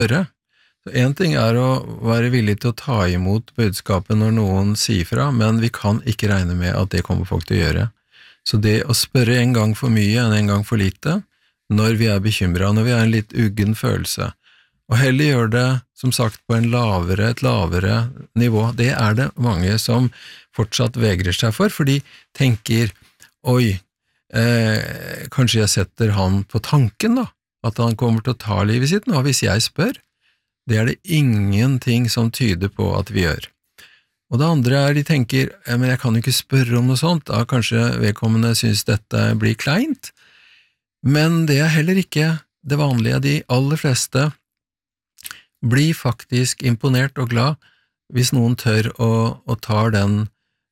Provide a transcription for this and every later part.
spørre. Så en ting å være villig til å ta imot budskapet når noen sier fra, men vi kan ikke regne med at det kommer folk til å gjøre. Så det å spørre en gang for mye enn en gang for lite, når vi bekymret, når vi en litt uggen følelse, og heller gjøre det, som sagt, på et lavere nivå, det det mange som fortsatt vegrer seg for de tenker, oi, kanskje jeg setter han på tanken da, at han kommer til å ta livet sitt nå, hvis jeg spør. Det det ingenting som tyder på at vi gjør. Og det andre de tenker, men jeg kan jo ikke spørre om noe sånt, da kanskje vedkommende synes dette blir kleint, men det heller ikke det vanlige. De aller fleste blir faktisk imponert og glad hvis noen tør å ta den,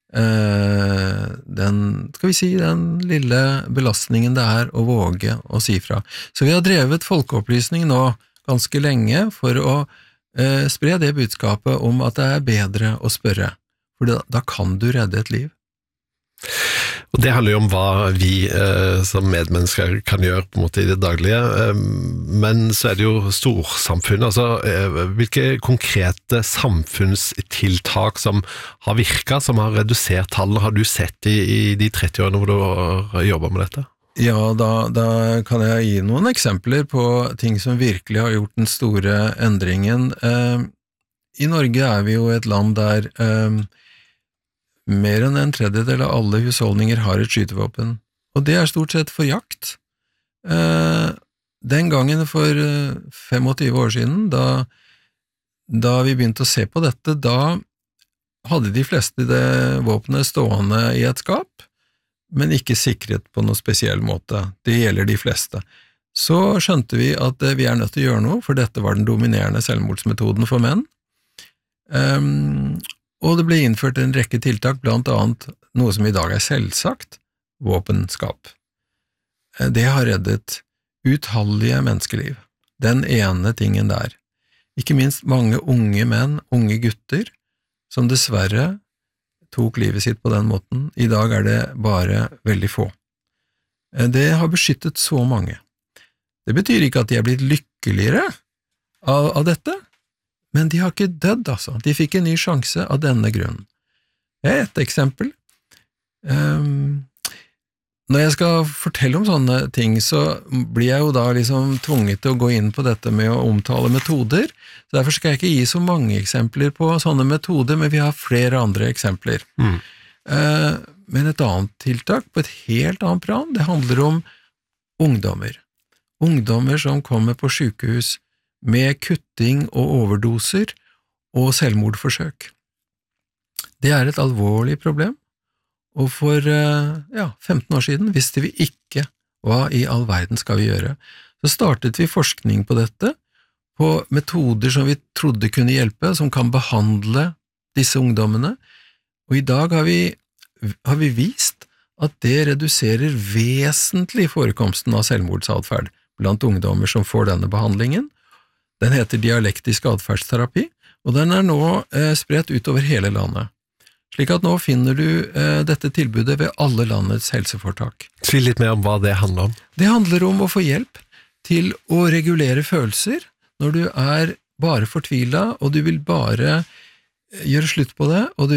skal vi si, den lille belastningen det å våge å si fra. Så vi har drevet folkeopplysning nå ganske lenge for å spre det budskapet om at det bedre å spørre, for da kan du redde et liv. Og det handler jo om hva vi som medmennesker kan gjøre på en måte i det daglige, men så det jo storsamfunn, altså hvilke konkrete samfunnstiltak som har virket, som har redusert tallene, har du sett i de 30 årene hvor du har jobbet med dette? Ja, da kan jeg gi noen eksempler på ting som virkelig har gjort den store endringen. I Norge vi jo et land der mer enn en tredjedel av alle husholdninger har et skytevåpen, og det stort sett for jakt. Den gangen for 25 år siden, da vi begynte å se på dette, da hadde de fleste det våpenet stående i et skap, men ikke sikret på noen spesiell måte. Det gjelder de fleste. Så skjønte vi at vi nødt til å gjøre noe, for dette var den dominerende selvmordsmetoden for menn. Og det ble innført en rekke tiltak, blant annet noe som i dag selvsagt, våpenskap. Det har reddet utallige menneskeliv. Den ene tingen der. Ikke minst mange unge menn, unge gutter, som dessverre tok livet sitt på den måten. I dag det bare veldig få. Det har beskyttet så mange. Det betyr ikke at de blitt lykkeligere av dette, men de har ikke dødd, altså. De fikk en ny sjanse av denne grunnen. Et eksempel. Når jeg skal fortelle om sånne ting, så blir jeg jo da liksom tvunget til å gå inn på dette med å omtale metoder, så derfor skal jeg ikke gi så mange eksempler på sånne metoder, men vi har flere andre eksempler. Men et annet tiltak på et helt annet plan, det handler om ungdommer. Ungdommer som kommer på sykehus med kutting og overdoser og selvmordforsøk. Det et alvorlig problem. Og for 15 år siden visste vi ikke hva i all verden skal vi gjøre. Så startet vi forskning på dette, på metoder som vi trodde kunne hjelpe, som kan behandle disse ungdommene, og i dag har vi vist at det reduserer vesentlig forekomsten av selvmordsatferd blant ungdommer som får denne behandlingen. Den heter dialektisk atferdsterapi, og den nå spredt utover hele landet. Slik at nå finner du dette tilbudet ved alle landets helseforetak. Si litt mer om hva det handler om. Det handler om å få hjelp til å regulere følelser når du bare fortvilet, og du vil bare gjøre slutt på det, og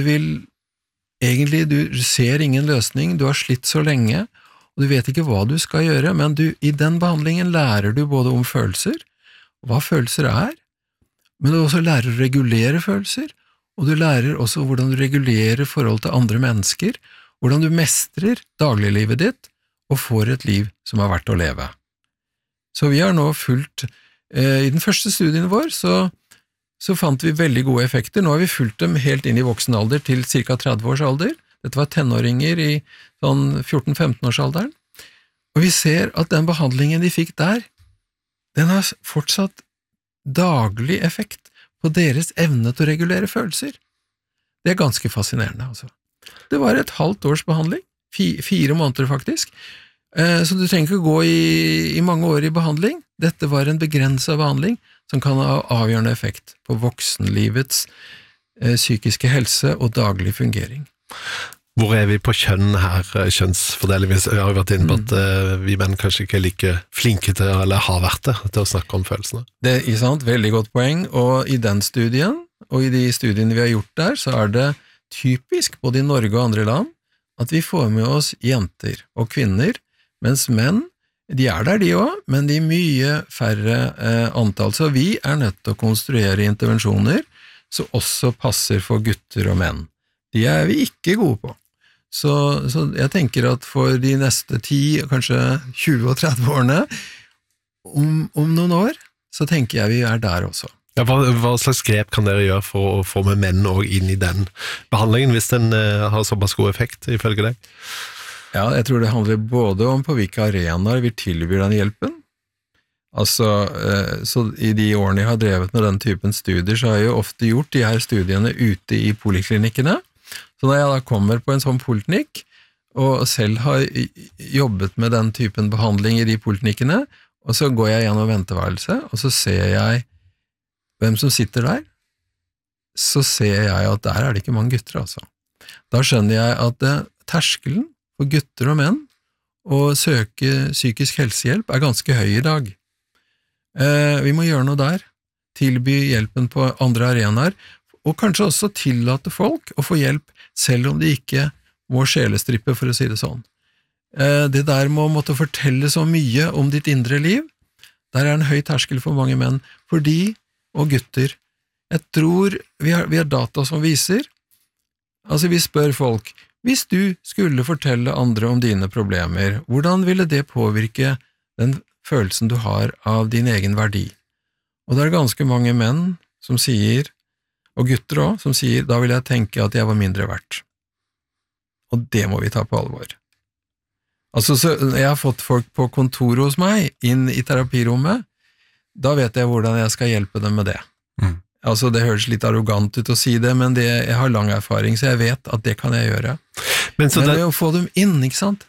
du ser ingen løsning, du har slitt så lenge, og du vet ikke hva du skal gjøre, men i den behandlingen lærer du både om følelser, hva følelser men du også lærer å regulere følelser, og du lærer også hvordan du regulerer forhold til andre mennesker, hvordan du mestrer dagliglivet ditt, og får et liv som verdt å leve. Så vi har nå fulgt, i den første studien vår, så fant vi veldig gode effekter. Nå har vi fulgt dem helt inn i voksen alder til ca. 30 års alder. Dette var tenåringer i sånn 14-15 års alderen. Og vi ser at den behandlingen de fikk der, den har fortsatt daglig effekt på deres evne til å regulere følelser. Det ganske fascinerende, altså. Det var et halvt års behandling, 4 måneder faktisk, så du trenger ikke gå i mange år i behandling. Dette var en begrenset behandling som kan ha avgjørende effekt på voksenlivets psykiske helse og daglig fungering. Hvor vi på kjønn her, kjønnsfordeling? Vi har jo vært inne på at vi menn kanskje ikke er like flinke til, eller har vært det, til å snakke om følelsene. Det er sant, veldig godt poeng, og i den studien, og i de studiene vi har gjort der, så er det typisk, både i Norge og andre land, at vi får med oss jenter og kvinner, mens menn, de er der de også, men de er mye færre antall, så vi er nødt til å konstruere intervensjoner som også passer for gutter og menn. De er vi ikke gode på. Så jeg tenker at for de neste 10, kanskje 20 og 30 årene, om noen år, så tenker jeg vi er der også. Ja, hva slags grep kan dere gjøre for å få med menn også inn i den behandlingen, hvis den har såpass god effekt, ifølge deg? Ja, jeg tror det handler både om på hvilke arenaer vi tilbyr den hjelpen. Altså, så i de årene jeg har drevet med den typen studier, så har jeg jo ofte gjort de her studiene ute i poliklinikkene. Så når jeg da kommer på en sånn poliklinikk, og selv har jobbet med den typen behandling i de poliklinikkene, og så går jeg gjennom venteværelset, og så ser jeg hvem som sitter der, så ser jeg at der er det ikke mange gutter, altså. Da skjønner jeg at terskelen for gutter og menn å søke psykisk helsehjelp er ganske høy i dag. Vi må gjøre noe der, tilby hjelpen på andre arenaer, og kanskje også tillate folk å få hjelp selv om de ikke må sjelestrippe, for å si det sånn. Det der må måtte fortelle så mye om ditt indre liv, der er en høy terskel for mange menn, og gutter. Jeg tror vi har data som viser, altså vi spør folk, hvis du skulle fortelle andre om dine problemer, hvordan ville det påvirke den følelsen du har av din egen verdi? Og det er ganske mange menn som sier, og gutter også, som sier, da vil jeg tenke at jeg var mindre verdt. Og det må vi ta på alvor. Altså, så jeg har fått folk på kontoret hos meg, inn i terapirommet, da vet jeg hvordan jeg skal hjelpe dem med det. Altså, det høres litt arrogant ut å si det, men jeg har lang erfaring, så jeg vet at det kan jeg gjøre. Men det å få dem inn, ikke sant?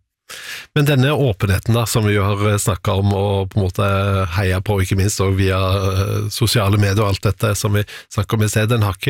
Men denne åpenheten da, som vi har snakket om og på en måte heier på, ikke minst og via sosiale medier og alt dette som vi snakker om i sted, den har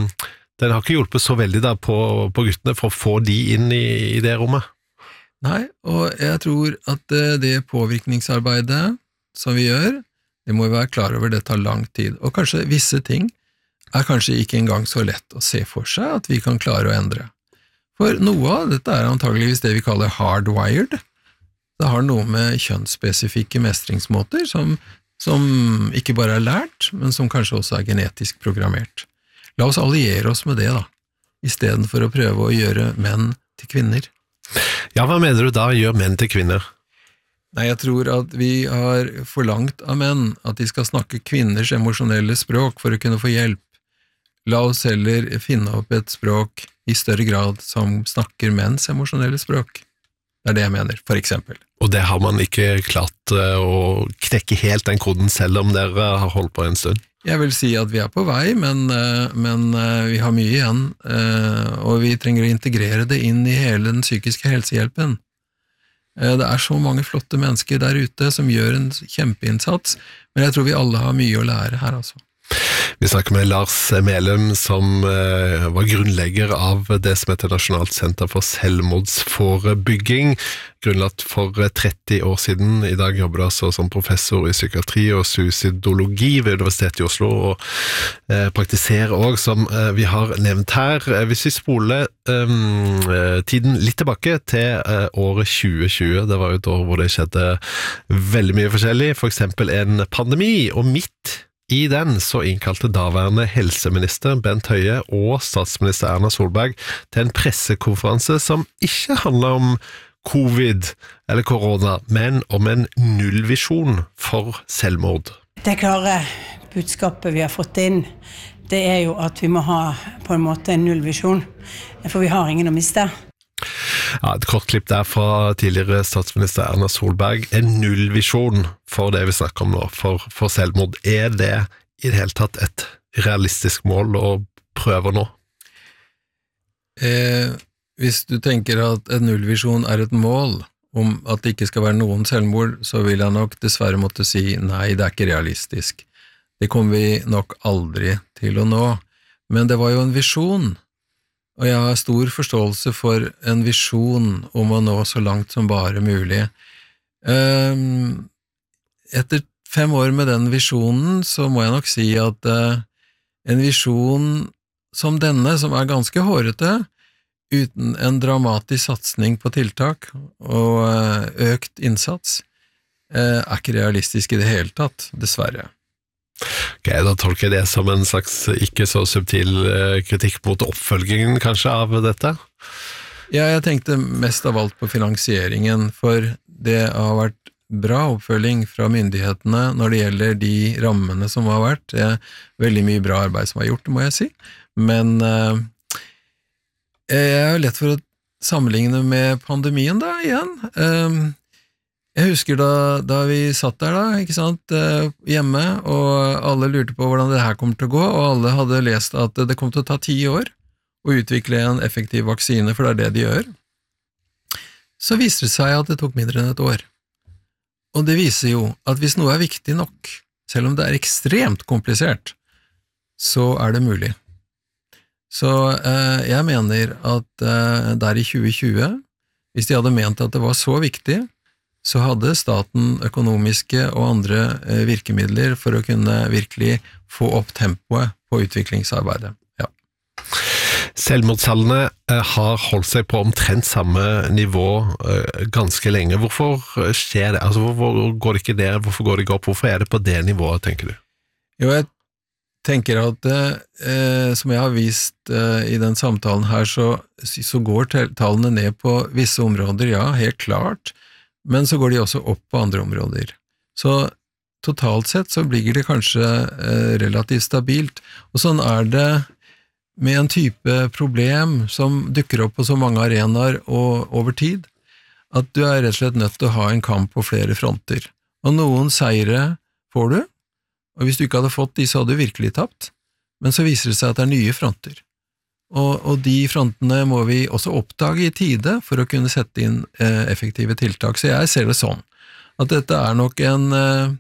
ikke hjulpet så veldig da på guttene for å få de inn i det rommet. Nei, og jeg tror at det påvirkningsarbeidet som vi gjør, det må vi være klar over, det tar lang tid, og kanskje visse ting er kanskje ikke engang så lett å se for seg at vi kan klare å endre. For noe av dette er antageligvis det vi kaller hardwired. Det har noe med kjønnsspesifikke mestringsmåter som ikke bare er lært, men som kanskje også er genetisk programmert. La oss alliere oss med det da, i stedet for å prøve å gjøre menn til kvinner. Ja, hva mener du da, gjør menn til kvinner? Nei, jeg tror at vi har forlangt av menn at de skal snakke kvinners emosjonelle språk for å kunne få hjelp. La oss heller finne opp et språk i større grad som snakker menns emosjonelle språk. Det er det jeg mener, for eksempel. Og det har man ikke klart å knekke helt den koden selv om dere har holdt på en stund? Jeg vil si at vi er på vei, men vi har mye igjen, og vi trenger å integrere det inn i hele den psykiske helsehjelpen. Det er så mange flotte mennesker der ute som gjør en kjempeinnsats, men jeg tror vi alle har mye å lære her, altså. Vi snakker med Lars Melum, som var grunnlegger av det som heter Nasjonalt senter for selvmordsforebygging, grunnlagt for 30 år siden. I dag jobber du altså som professor i psykiatri og suicidologi ved Universitetet i Oslo, og praktiserer også, som vi har nevnt her. Hvis vi spoler tiden litt tilbake til året 2020, det var jo et år hvor det skjedde veldig mye forskjellig, for eksempel en pandemi, og midt i den så innkalte daværende helseminister Bent Høie og statsminister Erna Solberg til en pressekonferanse som ikke handler om covid eller korona, men om en nullvisjon for selvmord. Det klare budskapet vi har fått inn, det er jo at vi må ha på en måte en nullvisjon, for vi har ingen å miste. Ja, et kort klipp der fra tidligere statsminister Erna Solberg. En nullvisjon for det vi snakker om nå, for selvmord. Er det i det hele tatt et realistisk mål å prøve nå? Hvis du tenker at en nullvisjon er et mål om at det ikke skal være noen selvmord, så vil jeg nok dessverre måtte si nei, det er ikke realistisk. Det kommer vi nok aldri til å nå. Men det var jo en visjon. og jeg har stor forståelse for en visjon om å nå så langt som bare mulig. Etter 5 år med den visjonen, så må jeg nok si at en visjon som denne, som ganske hårete, uten en dramatisk satsning på tiltak og økt innsats, ikke realistisk I det hele tatt, dessverre. Ok, da tolker jeg det som en slags ikke så subtil kritikk mot oppfølgingen kanskje av dette? Ja, jeg tenkte mest av alt på finansieringen, for det har vært bra oppfølging fra myndighetene når det gjelder de rammene som har vært. Det veldig mye bra arbeid som har gjort, må jeg si. Men jeg har lett for å sammenligne med pandemien da, igjen. Jeg husker da vi satt der da, ikke sant, hjemme, og alle lurte på hvordan det her kommer til å gå, og alle hadde lest at det kom til å ta 10 år å utvikle en effektiv vaksine, for det det de gjør. Så viste det seg at det tok mindre enn 1 år. Og det viser jo at hvis noe viktig nok, selv om det ekstremt komplisert, så det mulig. Så jeg mener at der I 2020, hvis de hadde ment at det var så viktig, så hadde staten økonomiske og andre virkemidler for å kunne virkelig få opp tempoet på utviklingsarbeidet. Ja. Selvmordstallene har holdt seg på omtrent samme nivå ganske lenge. Hvorfor skjer det? Altså, hvorfor går det ikke der? Hvorfor går det ikke opp? Hvorfor det på det nivået, tenker du? Jo, jeg tenker at som jeg har vist I den samtalen her, så går tallene ned på visse områder, ja, helt klart, men så går de også opp på andre områder. Så totalt sett så blir det kanskje relativt stabilt, og sånn det med en type problem som dukker opp på så mange arenaer og over tid, at du rett og slett nødt til å ha en kamp på flere fronter. Og noen seire får du, og hvis du ikke hadde fått de, så hadde du virkelig tapt, men så viser det seg at det nye fronter. Og de frontene må vi også oppdage I tide for å kunne sette inn effektive tiltak. Så jeg ser det sånn, at dette nok en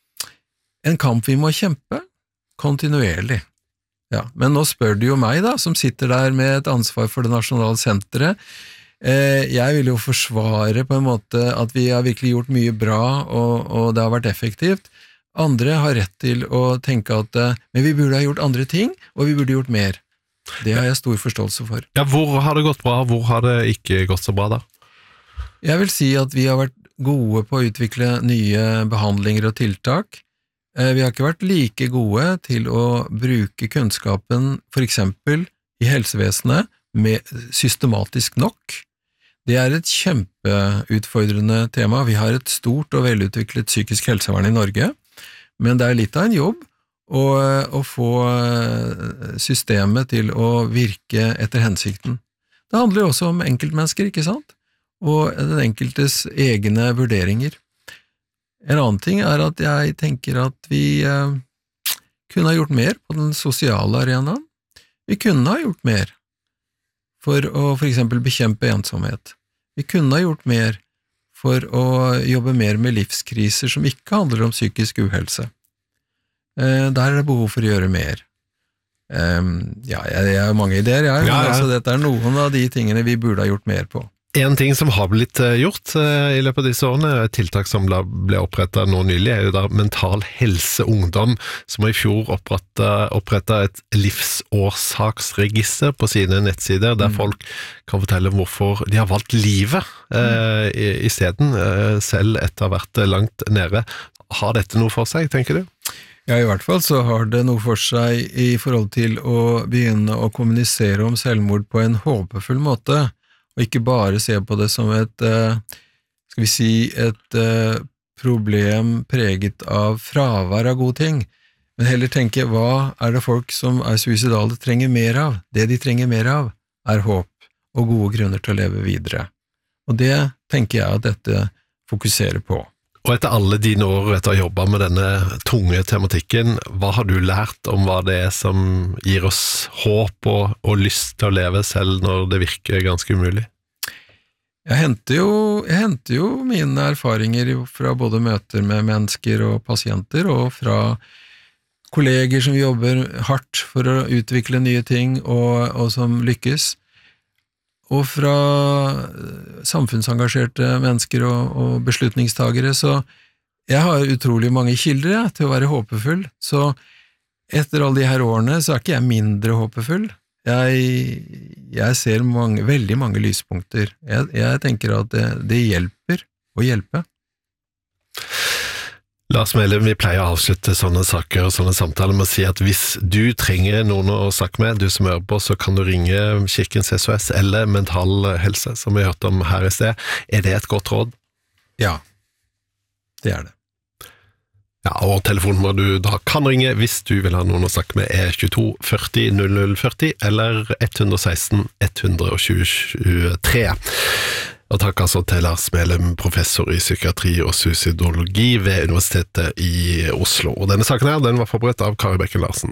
kamp vi må kjempe kontinuerlig. Ja, men nå spør du jo meg da, som sitter der med et ansvar for det nasjonale senteret. Jeg vil jo forsvare på en måte at vi har virkelig gjort mye bra, og det har vært effektivt. Andre har rett til å tenke at men vi burde ha gjort andre ting, og vi burde gjort mer. Det har jeg stor forståelse for. Ja, hvor har det gått bra? Hvor har det ikke gått så bra da? Jeg vil si at vi har vært gode på å utvikle nye behandlinger og tiltak. Vi har ikke vært like gode til å bruke kunnskapen for eksempel I helsevesenet med systematisk nok. Det et kjempeutfordrende tema. Vi har et stort og velutviklet psykisk helsevern I Norge, men det litt av en jobb å få systemet til å virke etter hensikten. Det handler jo også om enkeltmennesker, ikke sant? Og den enkeltes egne vurderinger. En annen ting at jeg tenker at vi kunne ha gjort mer på den sosiale arenaen. Vi kunne ha gjort mer for å for eksempel bekjempe ensomhet. Vi kunne ha gjort mer for å jobbe mer med livskriser som ikke handler om psykisk uhelse. Der det behov for å gjøre mer. Ja, jeg har mange ideer, men altså, dette noen av de tingene vi burde ha gjort mer på. En ting som har blitt gjort I løpet av disse årene, et tiltak som ble opprettet nå nylig, jo da Mental Helse Ungdom, som I fjor opprettet et livsårsaksregister på sine nettsider, der folk kan fortelle hvorfor de har valgt livet I stedet, selv etter å ha vært langt nede. Har dette noe for seg, tenker du? Ja, I hvert fall så har det noe for seg I forhold til å begynne å kommunisere om selvmord på en håpefull måte, og ikke bare se på det som et problem preget av fravær av gode ting, men heller tenke hva det folk som suicidale trenger mer av. Det de trenger mer av håp og gode grunner til å leve videre. Og det tenker jeg at dette fokuserer på. Og etter alle dine år etter å ha jobbet med denne tunge tematikken, hva har du lært om hva det som gir oss håp og lyst til å leve selv når det virker ganske umulig? Jeg henter jo mine erfaringer fra både møter med mennesker og pasienter, og fra kolleger som jobber hardt for å utvikle nye ting og som lykkes. og fra samfunnsengasjerte mennesker og beslutningstagere, så jeg har utrolig mange kilder til å være håpefull, så etter alle de her årene så ikke jeg mindre håpefull. Jeg ser veldig mange lyspunkter. Jeg tenker at det hjelper å hjelpe. Lars Mehlum, vi pleier å avslutte sånne saker og sånne samtaler med å si at hvis du trenger noen å snakke med, du som hører på, så kan du ringe Kirkens SOS eller Mental Helse, som vi har hørt om her I sted. Det et godt råd? Ja, det det. Ja, og telefonen du da kan ringe hvis du vil ha noen å snakke med 22 40 0040 eller 116 123. Og takk altså til Lars Mehlum, professor I psykiatri og suicidologi ved Universitetet I Oslo. Og denne saken her, den var forberedt av Kari Bekken Larsen.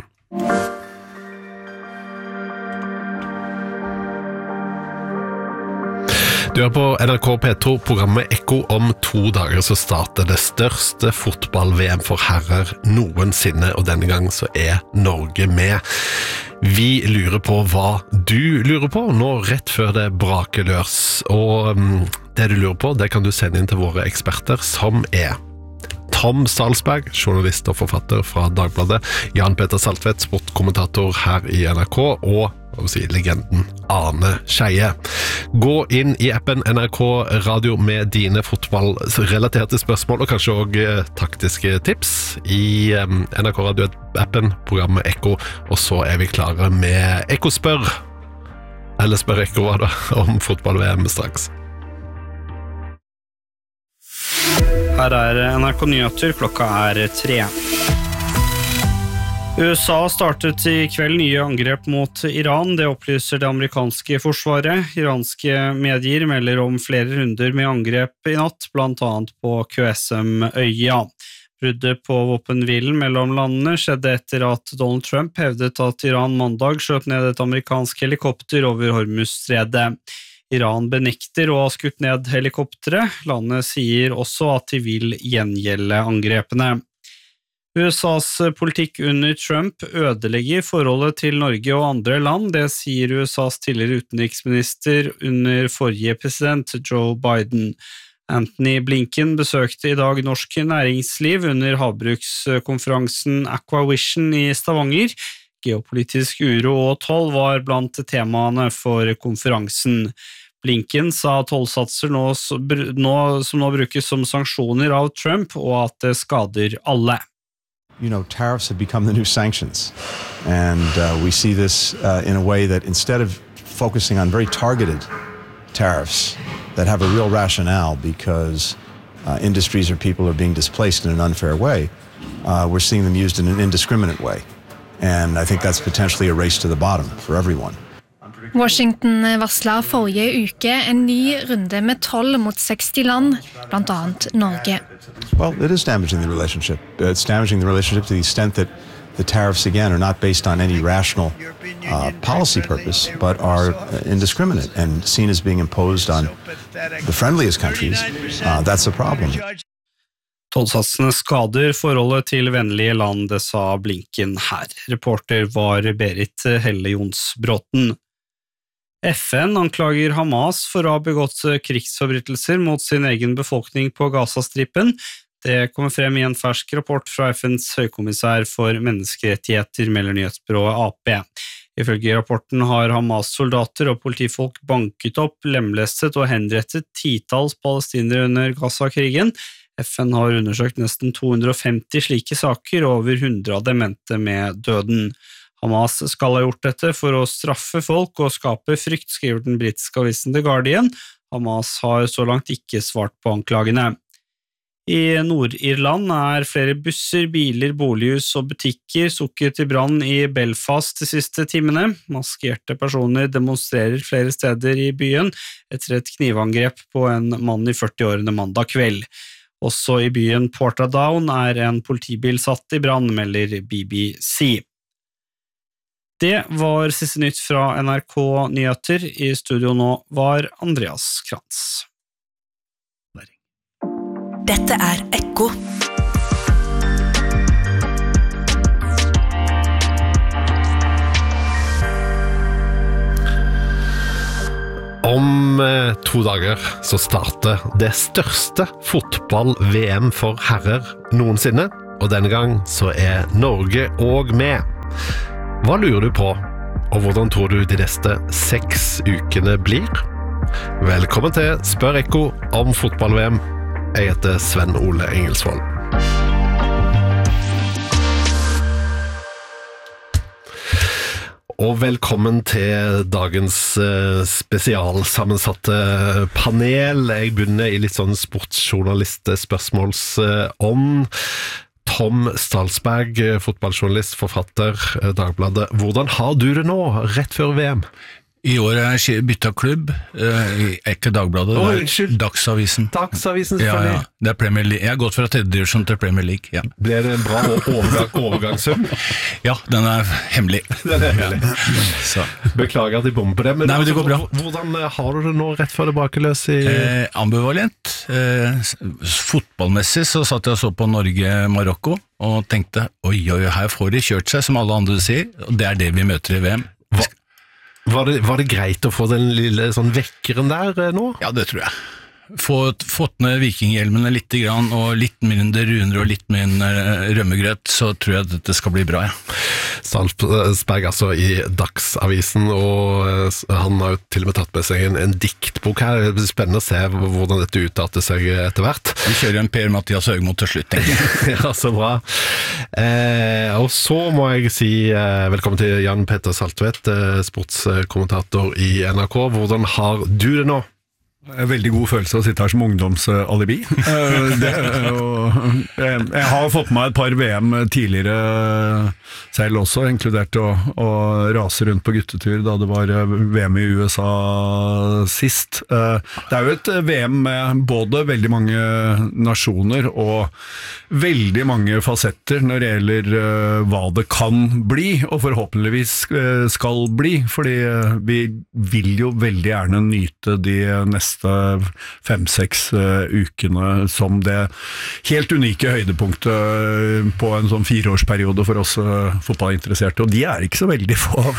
Du på NRK P2, programmet Ekko. Om 2 dager så starter det største fotball-VM for herrer noensinne, og denne gang så Norge med. Vi lurer på hva du lurer på, nå rett før det braker løs. Og det du lurer på, det kan du sende inn til våre eksperter, som Tom Salsberg, journalist og forfatter fra Dagbladet, Jan Peter Saltvedt, sportkommentator her I NRK, og legenden Arne Skeie. Gå inn I appen NRK Radio med dine fotballrelaterte spørsmål, og kanskje også taktiske tips I NRK Radio-appen, programmet Ekko, og så vi klare med Ekko spør, eller spør Ekko hva da, om fotball-VM straks. Her NRK Nyheter, klokka 3. USA startet I kveld nye angrep mot Iran, det opplyser det amerikanske forsvaret. Iranske medier melder om flere runder med angrep I natt, blant annet på QSM-øya. Bruddet på våpenhvilen mellom landene skjedde etter at Donald Trump hevdet at Iran mandag skjøt ned et amerikansk helikopter over Hormuzstredet. Iran benekter å ha skutt ned helikopteret. Landet sier også at de vil gjengjelde angrepene. USAs politikk under Trump ødelegger forholdet til Norge og andre land, det sier USAs tidligere utenriksminister under forrige president Joe Biden. Anthony Blinken besøkte I dag norsk næringsliv under havbrukskonferansen Aquavision I Stavanger. Geopolitisk uro og toll var blant temaene for konferansen. Blinken sa tollsatser som nå brukes som sanksjoner av Trump, og at det skader alle. You know, tariffs have become the new sanctions, and we see this in a way that instead of focusing on very targeted tariffs that have a real rationale because industries or people are being displaced in an unfair way, we're seeing them used in an indiscriminate way. And I think that's potentially a race to the bottom for everyone. Washington varslet forrige uke en ny runde med toll mot 60 land, blant annet Norge. Well, it is damaging the relationship. It's damaging the relationship to the extent that the tariffs, again, are not based on any rational policy purpose, but are indiscriminate and seen as being imposed on the friendliest countries. That's a problem. Tollsatsene skader forholdet til vennlige land, det sa Blinken her. Reporter var Berit Helle Jonsbråten. FN anklager Hamas for å ha begått krigsforbrytelser mot sin egen befolkning på Gazastripen. Det kommer frem I en fersk rapport fra FNs høykommissær for menneskerettigheter, melder nyhetsbyrået AP. Ifølge rapporten har Hamas-soldater og politifolk banket opp, lemlestet og henrettet titalls palestinere under Gaza-krigen. FN har undersøkt nesten 250 slike saker, og over 100 av dem endte med døden. Hamas skal ha gjort dette for å straffe folk og skape frykt, skriver den britiske avisen The Guardian. Hamas har så langt ikke svart på anklagene. I Nord-Irland flere busser, biler, bolighus og butikker sukket I brann I Belfast de siste timene. Maskerte personer demonstrerer flere steder I byen etter et knivangrep på en mann I 40-årene mandag kveld. Også I byen Portadown en politibil satt I brann, melder BBC. Det var siste nytt fra NRK Nyheter. I studio nå var Andreas Krantz. Dette Ekko. Om 2 dager så starter det største fotball-VM for herrer noensinne, og denne gang så Norge også med. Hva lurer du på, og hvordan tror du de neste 6 ukene blir? Velkommen til Spør Ekko om fotball-VM. Jeg heter Sven Ole Engelsvold. Og velkommen til dagens spesialsammensatte panel. Jeg begynner i litt sånn sportsjournalistspørsmålsånd. Tom Stalsberg, fotballjournalist, forfatter, Dagbladet. Hvordan har du det nå, rett før VM? I år jeg byttet klubb, ikke Dagbladet, Dagsavisen. Dagsavisen, selvfølgelig. Ja. Det Premier League. Jeg har gått fra 3. divisjon til Premier League, ja. Ble det en bra overgangssum? Ja, den hemmelig. Den hemmelig. Så. Beklager at jeg bommer på det, men, nei, men det går bra. Hvordan har du det nå rett før det brakeløs i... Ambivalent. Fotballmessig så satt jeg og så på Norge-Marokko, og tenkte, oi, her får de kjørt seg, som alle andre sier, og det det vi møter i VM. Var det greit å få den lille sånn vekkeren der nå? Ja, det tror jeg. Fått ned vikinghjelmene litt grann, og litt mindre runer og litt mindre rømmegrøt, så tror jeg dette skal bli bra, ja. Stalsberg altså i Dagsavisen, og han har jo til og med tatt med seg en diktbok her. Det blir spennende å se hvordan dette utarter seg etter hvert. Vi kjører en Per-Mathias Høgmo til slutt, tenker jeg. Ja, så bra. Og så må jeg si velkommen til Jan Petter Saltvedt, sportskommentator i NRK. Hvordan har du det nå? Veldig god følelse å sitte her som ungdomsalibi. Jeg har fått meg et par VM tidligere selv også, inkludert å rase rundt på guttetur da det var VM i USA sist. Det jo et VM med både veldig mange nasjoner og veldig mange fasetter når det gjelder hva det kan bli, og forhåpentligvis skal bli, fordi vi vil jo veldig gjerne nyte de neste 5-6 ukene som det helt unike høydepunktet på en sånn 4-årsperiode for oss fotballinteresserte, og de ikke så veldig få av.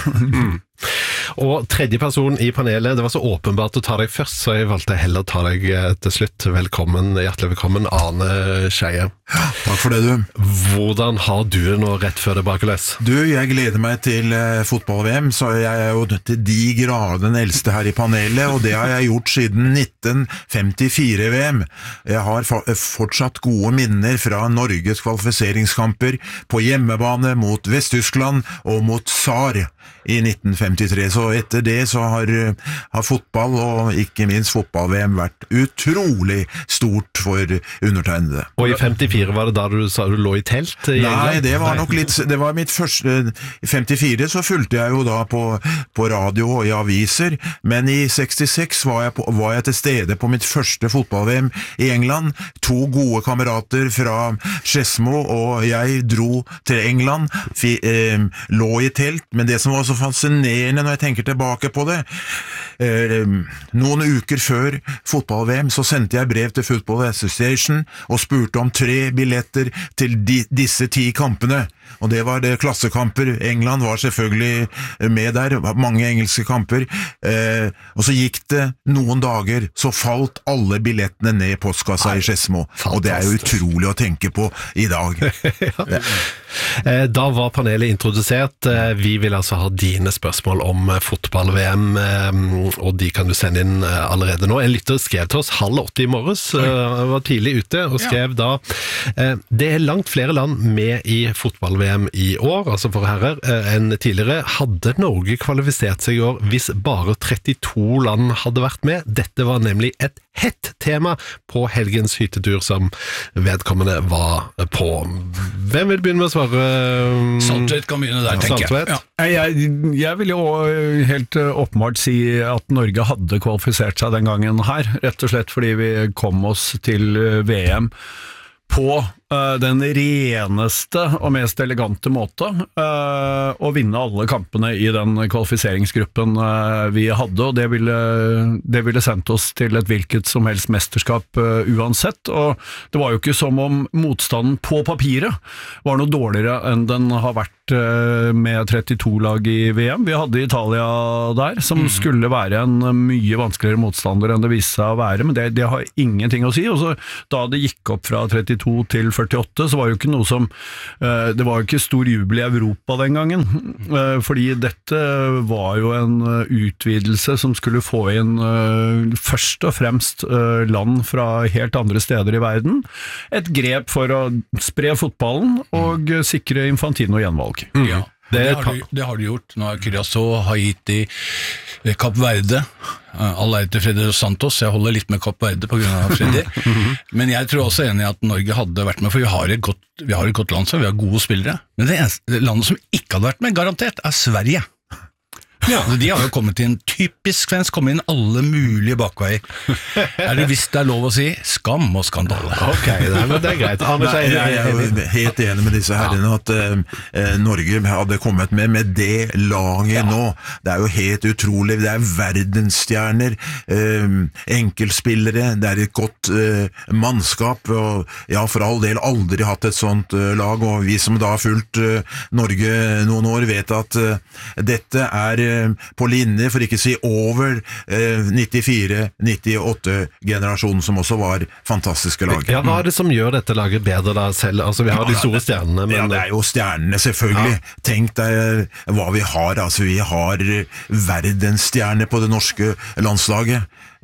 Og tredje person i panelet, det var så åpenbart å ta deg først, så jeg valgte heller å ta deg til slutt. Hjertelig velkommen, Arne Skeie. Ja, takk for det, du. Hvordan har du det nå rett før det brakeløs? Du, jeg gleder meg til fotball-VM, så jeg jo til de grader den eldste her i panelet, og det har jeg gjort siden 1954-VM. Jeg har fortsatt gode minner fra Norges kvalifiseringskamper på hjemmebane mot Vest-Tyskland og mot SAR i 1953, så etter det så har fotball og ikke minst fotball-VM vært utrolig stort for undertegnede. Og i 54 var det da du sa du lå i telt? Nei, det var nok litt, det var mitt første, i 54 så fulgte jeg jo da på radio og i aviser, men i 66 var jeg til stede på mitt første fotball-VM i England. 2 gode kamerater fra Skedsmo og jeg dro til England, lå i telt, men det som var så fascinerende når jeg tenker tilbake på det, noen uker før fotball-VM så sendte jeg brev til Football Association og spurte om 3 billetter til disse 10 kampene, og det var det klassekamper. England var selvfølgelig med der, mange engelske kamper, og så gikk det noen dager, så falt alle billettene ned i postkassa i Skedsmo, og det jo utrolig å tenke på i dag. Ja. Da var panelet introdusert. Vi vil altså ha dine spørsmål om fotball-VM, og de kan du sende inn allerede nå. En lytter skrev til oss 7:30 i morges, var tidlig ute og skrev da det langt flere land med i fotball-VM i år, altså for herrer, enn tidligere. Hadde Norge kvalifisert seg i år hvis bare 32 land hadde vært med? Dette var nemlig et hett tema på helgens hyttetur som vedkommende var på. Hvem vil begynne med å svare? Saltvedt kan begynne der, tenker jeg. Ja. Jeg vil jo helt åpenbart si at Norge hadde kvalifisert seg den gangen her, rett og slett fordi vi kom oss til VM på den reneste og mest elegante måte å vinne alle kampene i den kvalifiseringsgruppen vi hadde, og det ville sendt oss til et hvilket som helst mesterskap uansett, og det var jo ikke som om motstanden på papiret var noe dårligere enn den har vært med 32 lag i VM. Vi hadde Italia der, som skulle være en mye vanskeligere motstander enn det viste seg å være, men det har ingenting å si, og så da det gikk opp fra 32 til 48, så var jo ikke noe som det var jo ikke stor jubel i Europa den gangen, fordi dette var jo en utvidelse som skulle få inn først og fremst land fra helt andre steder i verden, et grep for å spre fotballen og sikre Infantino gjenvalg. Ja, det har de gjort. Nå har Curaçao, Haiti, Kapp Verde, all ære til Freddy Dos Santos, jeg holder litt med Kapp Verde på grunn av Freddy, men jeg tror også enig i at Norge hadde vært med, for vi har et godt land, så vi har gode spillere, men det eneste landet som ikke hadde vært med, garantert, er Sverige. Ja. De har jo kommet inn, typisk svensk, kommet inn alle mulige bakveier. Hvis det er lov å si, skam og skandale. Ok, men det er greit. Jeg er jo helt enig med disse herrene at Norge hadde kommet med det laget nå. Det er jo helt utrolig. Det er verdensstjerner, enkeltspillere, det er et godt mannskap, og ja, for all del aldri hatt et sånt lag, og vi som da har fulgt Norge noen år vet at dette er på linje, for ikke å si over 94-98-generasjonen, som også var fantastiske lag. Ja, hva er det som gjør dette laget bedre da selv? Altså, vi har de store stjernene, men... Ja, det er jo stjernene, selvfølgelig. Ja. Tenk deg hva vi har. Altså, vi har verdensstjerner på det norske landslaget.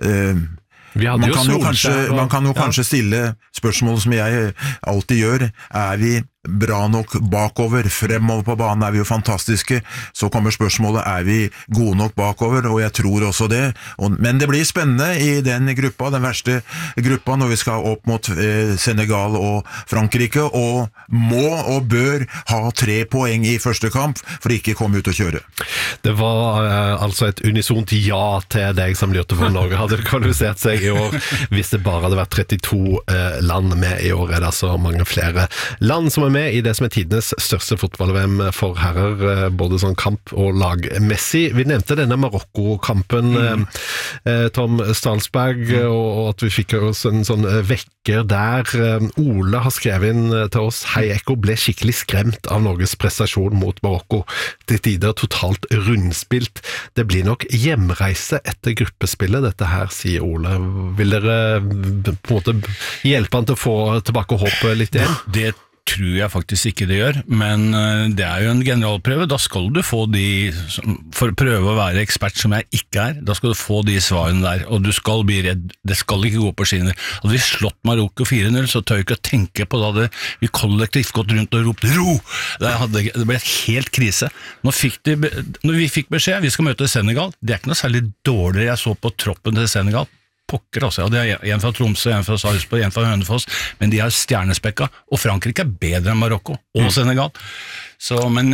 Man kan jo kanskje stille spørsmål som jeg alltid gjør. Er vi bra nok bakover? Fremover på banen er vi jo fantastiske. Så kommer spørsmålet, er vi gode nok bakover? Og jeg tror også det. Men det blir spennende i den gruppa, den verste gruppa, når vi skal opp mot Senegal og Frankrike, og må og bør ha 3 poeng i første kamp for ikke komme ut og kjøre. Det var altså et unisont ja til deg som lurte for Norge. Hadde det kvalifisert seg i år hvis det bare hadde vært 32 land med i år? Er det altså mange flere land som er med i det som er tidenes største fotball-VM for herrer, både sånn kamp- og lagmessig. Vi nevnte denne Marokko-kampen, Tom Stalsberg, og at vi fikk oss en sånn vekker der. Ole har skrevet inn til oss, hei Ekko, ble skikkelig skremt av Norges prestasjon mot Marokko. Til tider totalt rundspilt. Det blir nok hjemreise etter gruppespillet, dette her, sier Ole. Vil dere på en måte hjelpe han til å få tilbake håpet litt igjen? Det tror jeg faktisk ikke det gjør, men det er jo en generalprøve. Da skal du få de, for å prøve å være ekspert som jeg ikke er, da skal du få de svarene der, og du skal bli redd. Det skal ikke gå på skinner. Hadde vi slått Marokko 4-0, så tør jeg ikke å tenke på da vi kollektivt gått rundt og ropt ro! Det ble helt krise. Når vi fikk beskjed, vi skal møte Senegal, det er ikke noe særlig dårligere jeg så på troppen til Senegal. Pokker også, ja, det er en fra Tromsø, en fra Sarpsborg, en fra Hønefoss, men de har stjernespekka, og Frankrike er bedre enn Marokko og Senegal. Så, men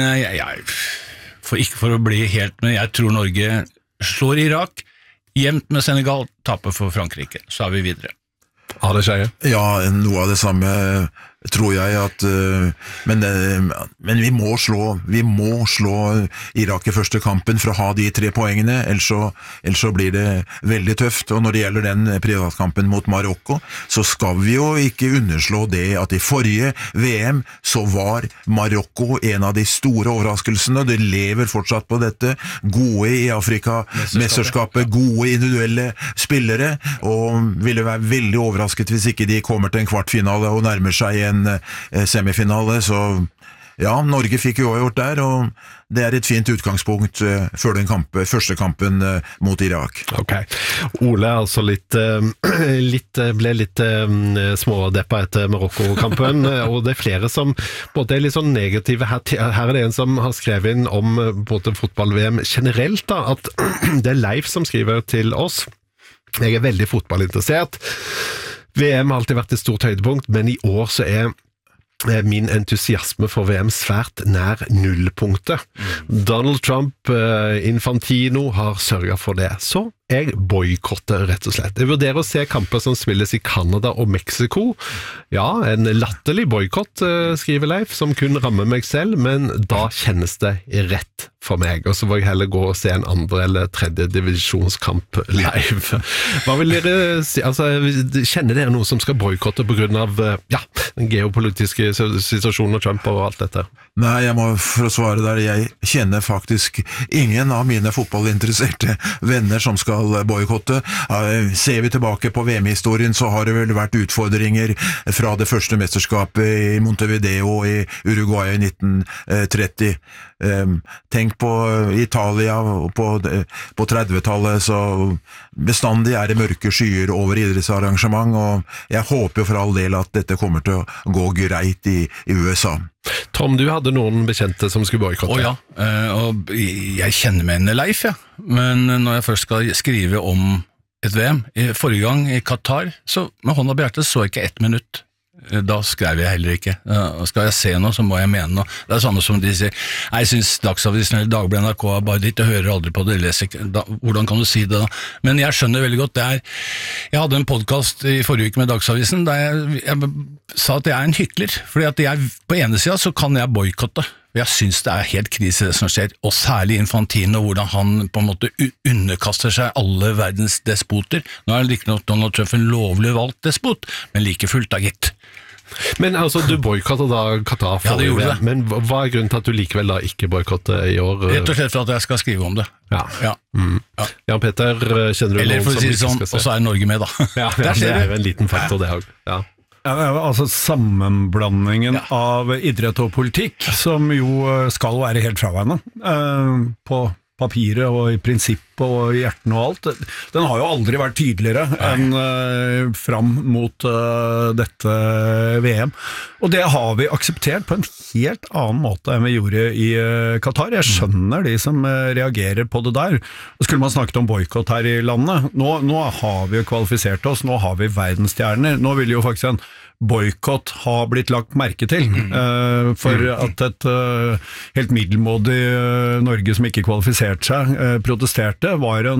for å bli helt med, jeg tror Norge slår Irak, jevnt med Senegal, taper for Frankrike, så er vi videre. Det skjer. Ja, noe av det samme tror jeg at men vi må slå Irak i første kampen for å ha de 3 poengene, ellers så blir det veldig tøft. Og når det gjelder den privatkampen mot Marokko, så skal vi jo ikke underslå det at i forrige VM så var Marokko en av de store overraskelsene, og det lever fortsatt på dette. Gode i Afrika-mesterskapet, gode individuelle spillere, og ville være veldig overrasket hvis ikke de kommer til en kvartfinale og nærmer seg en semifinale, så ja, Norge fikk jo gjort der, og det er et fint utgangspunkt før den første kampen mot Irak. Ok. Ole er altså ble litt smådeppa etter Marokko-kampen, og det er flere som både er litt sånn negative. Her er det en som har skrevet inn om både fotball-VM generelt, da, at det er Leif som skriver til oss. Jeg er veldig fotballinteressert. VM har alltid vært et stort høydepunkt, men i år så er min entusiasme for VM svært nær nullpunktet. Donald Trump, Infantino har sørget for det. Så jeg boykotter rett og slett. Jeg vurderer å se kamper som spilles i Canada og Mexico. Ja, en latterlig boykott, skriver Leif, som kun rammer meg selv, men da kjennes det rett for meg. Og så får jeg heller gå og se en andre eller tredje divisjonskamp live. Hva vil dere si? Altså, kjenner dere noe som skal boykotte på grunn av den geopolitiske situasjonen og Trump og alt dette? Nei, jeg må for å svare der, jeg kjenner faktisk ingen av mine fotballinteresserte venner som skal boykotte. Ser vi tilbake på VM-historien, så har det vel vært utfordringer fra det første mesterskapet i Montevideo i Uruguay i 1930. Tenk på Italia på 30-tallet, så bestandig er det mørke skyer over idrettsarrangement, og jeg håper jo for all del at dette kommer til å gå greit i USA. Tom, du hadde noen bekjente som skulle boykotte. Ja, og jeg kjenner meg en Leif, men når jeg først skal skrive om et VM, forrige gang i Qatar, så med hånda på hjertet så jeg ikke 1 minutt. Da skrev jeg heller ikke. Skal jeg se noe, så må jeg mene noe. Det samme som de sier, jeg synes Dagsavisen eller Dagbladet NRK er bare ditt, jeg hører aldri på det, leser ikke. Hvordan kan du si det da? Men jeg skjønner veldig godt, jeg hadde en podcast i forrige uke med Dagsavisen, der jeg sa at jeg er en hykler, fordi at på ene siden så kan jeg boykotte. Jeg synes det er helt krise det som skjer, og særlig Infantino, hvordan han på en måte underkaster seg alle verdens despoter. Nå er det like nok Donald Trump en lovlig valgt despot, men like fullt da gitt. Men altså, du boykottet da Qatar for det gjorde det. Men hva er grunnen til at du likevel da ikke boykotter i år? Rett og slett for at jeg skal skrive om det. Ja. Peter, kjenner du eller noen for å si det sånn, og så er Norge med da. Ja, det er jo en liten faktor det også. Ja. Altså sammenblandingen av idrett og politikk, som jo skal være helt fraværende på papiret og i prinsippet og i hjerten og alt, den har jo aldri vært tydeligere enn fram mot dette VM. Og det har vi akseptert på en helt annen måte enn vi gjorde i Qatar. Jeg skjønner de som reagerer på det der. Skulle man snakket om boykott her i landet, nå har vi jo kvalifisert oss, nå har vi verdensstjerner, nå vil jo faktisk en boykott har blitt lagt merke til, for at et helt middelmådig Norge som ikke kvalifiserte seg, protesterte,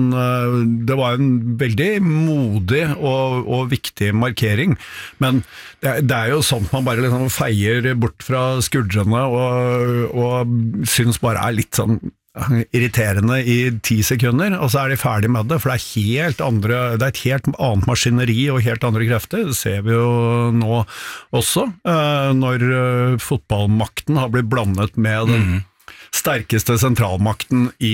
det var en veldig modig og viktig markering, men det er jo sånt man bare liksom feier bort fra skuldrene og synes bare er litt sånn irriterende i 10 sekunder, og så er de ferdig med det, for det er et helt annet maskineri og helt andre krefter. Det ser vi jo nå også, når fotballmakten har blitt blandet med den sterkeste sentralmakten i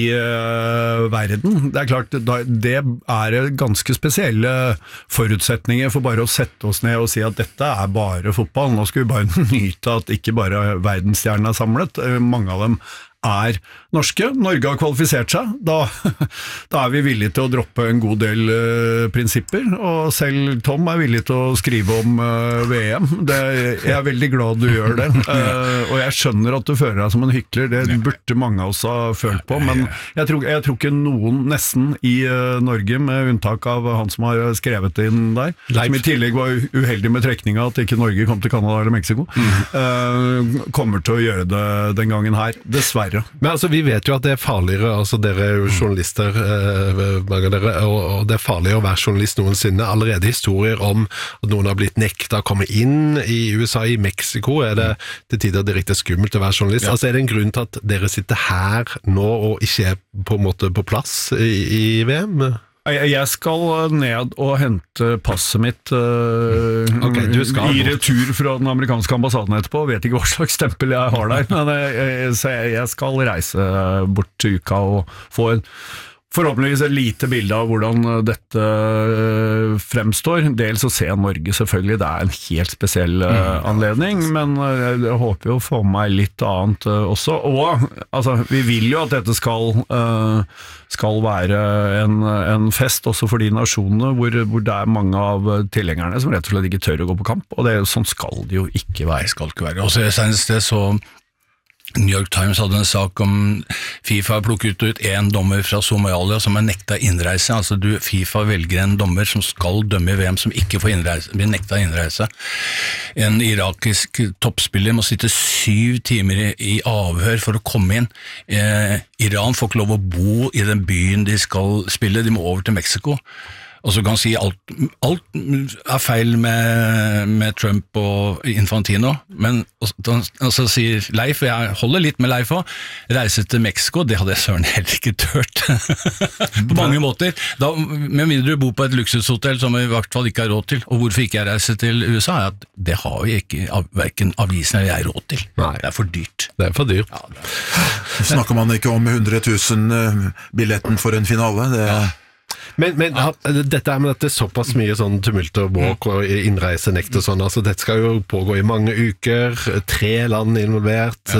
verden. Det er klart, det er ganske spesielle forutsetninger for bare å sette oss ned og si at dette er bare fotball. Nå skal vi bare nyte at ikke bare verdensstjernene er samlet, mange av dem er norske. Norge har kvalifisert seg, da er vi villige til å droppe en god del prinsipper, og selv Tom er villig til å skrive om VM. Jeg er veldig glad du gjør det, og jeg skjønner at du føler deg som en hykler, det burde mange av oss ha følt på, men jeg tror ikke noen nesten i Norge, med unntak av han som har skrevet det inn der, som i tillegg var uheldig med trekninga at ikke Norge kom til Canada eller Mexico, kommer til å gjøre det den gangen her, dessverre. Men altså, vi vet jo at det er farligere, altså dere er jo journalister, mange av dere, og det er farligere å være journalist noensinne. Allerede historier om at noen har blitt nektet å komme inn i USA, i Mexico, er det til tider direkte skummelt å være journalist. Altså er det en grunn til at dere sitter her nå og ikke er på en måte på plass i VM? Jeg skal ned og hente passet mitt i retur fra den amerikanske ambassaden etterpå. Vet ikke hva slags stempel jeg har der, men jeg skal reise bort til uka og få forhåpentligvis et lite bilde av hvordan dette fremstår. Dels å se Norge, selvfølgelig, det er en helt spesiell anledning, men jeg håper jo å få meg litt annet også. Og altså, vi vil jo at dette skal være en fest også for de nasjonene hvor det er mange av tilhengerne som rett og slett ikke tør å gå på kamp, og sånn skal det jo ikke være. Det skal ikke være. Og så senest det så New York Times hadde en sak om FIFA plukket ut en dommer fra Somalia som er nekta innreise. Altså FIFA velger en dommer som skal dømme i VM som ikke får innreise, blir nekta innreise. En irakisk toppspiller må sitte 7 timer i avhør for å komme inn. Iran får ikke lov å bo i den byen de skal spille, de må over til Mexico. Og så kan han si alt er feil med Trump og Infantino, men så sier Leif, og jeg holder litt med Leif også, reise til Mexico, det hadde jeg søren heller ikke tørt. På mange måter. Med mindre du bor på et luksushotell som vi i hvert fall ikke har råd til, og hvorfor ikke jeg reiser til USA, er at det har vi ikke, hverken avisen eller jeg råd til. Nei. Det er for dyrt. Det er for dyrt. Ja, snakker man ikke om 100 000 billetten for en finale, det Men dette er med at det er såpass mye sånn tumult og bråk og innreisenekt og sånn, altså dette skal jo pågå i mange uker, 3 land involvert,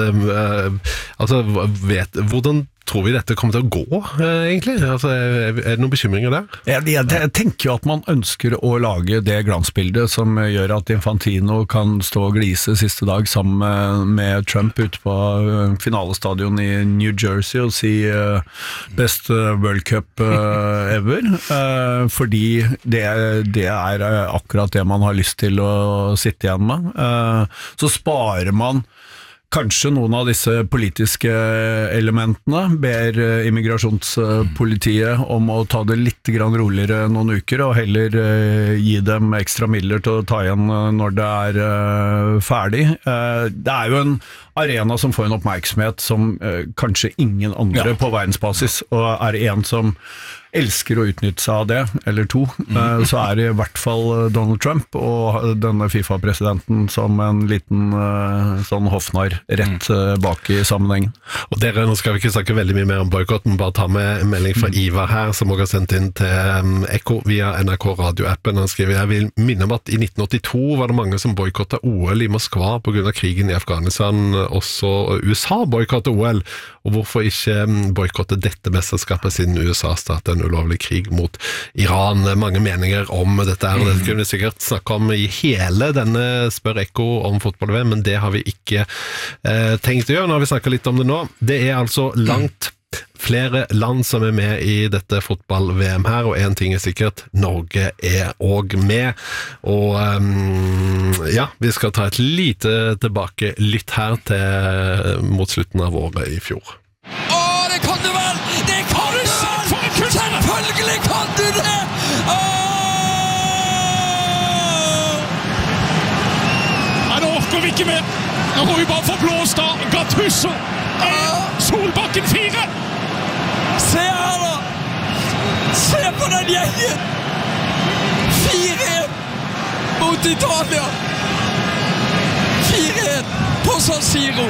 altså hvordan tror vi dette kommer til å gå, egentlig? Altså, er det noen bekymringer der? Jeg tenker jo at man ønsker å lage det glansbildet som gjør at Infantino kan stå og glise siste dag sammen med Trump ute på finalestadion i New Jersey og si best World Cup ever, fordi det er akkurat det man har lyst til å sitte igjen med. Så sparer man kanskje noen av disse politiske elementene, ber immigrasjonspolitiet om å ta det litt grann roligere noen uker, og heller gi dem ekstra midler til å ta igjen når det er ferdig. Det er jo en arena som får en oppmerksomhet som kanskje ingen andre på verdensbasis, og er en som elsker å utnytte seg av det, eller 2, så er det i hvert fall Donald Trump og denne FIFA-presidenten som en liten sånn hoffnar rett bak i sammenhengen. Og dere, nå skal vi ikke snakke veldig mye mer om boykotten, bare ta med en melding fra Ivar her, som også har sendt inn til Ekko via NRK Radio-appen. Han skriver, jeg vil minne om at i 1982 var det mange som boykottet OL i Moskva på grunn av krigen i Afghanistan. Også USA boykottet OL, og hvorfor ikke boykotte dette mesterskapet siden USA startet en ulovlig krig mot Iran? Mange meninger om dette her, og det kunne vi sikkert snakke om i hele denne Spør Ekko om fotball-VM, men det har vi ikke tenkt å gjøre. Nå har vi snakket litt om det nå. Det er altså langt flere land som er med i dette fotball-VM her, og en ting er sikkert, Norge er også med. Og ja, vi skal ta et lite tilbake lytt her til mot slutten av året i fjor. Det kan du vel! Det kan du vel! Selvfølgelig kan du det! Nei, nå orker vi ikke mer. Nå må vi bare få blåst av Gattuso. Solbakken 4. Se her da! Se på den gjengen! 4-1 mot Italia! 4-1 på San Siro!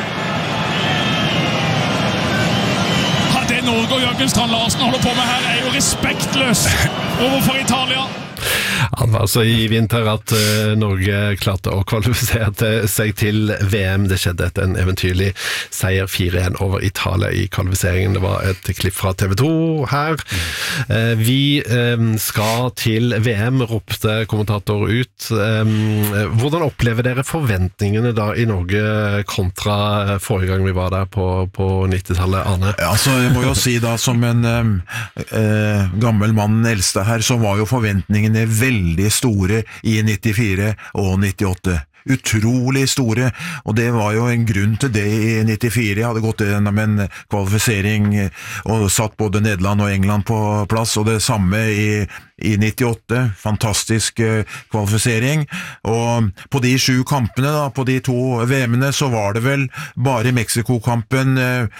Det Norge og Jørgen Strand Larsen holder på med her er jo respektløst overfor Italia. Det var altså i vinter at Norge klarte å kvalifisere seg til VM. Det skjedde etter en eventyrlig seier 4-1 over Italia i kvalifiseringen. Det var et klipp fra TV 2 her. Vi skal til VM, ropte kommentator ut. Hvordan opplever dere forventningene da i Norge kontra forrige gang vi var der på 90-tallet, Arne? Altså, jeg må jo si da, som en gammel mann, den eldste her, så var jo forventningene veldig store i 94 og 98. Utrolig store, og det var jo en grunn til det i 94. Jeg hadde gått gjennom en kvalifisering og satt både Nederland og England på plass, og det samme i 98. Fantastisk kvalifisering. Og på de 7 kampene, da, på de 2 VM-ene, så var det vel bare Mexico-kampen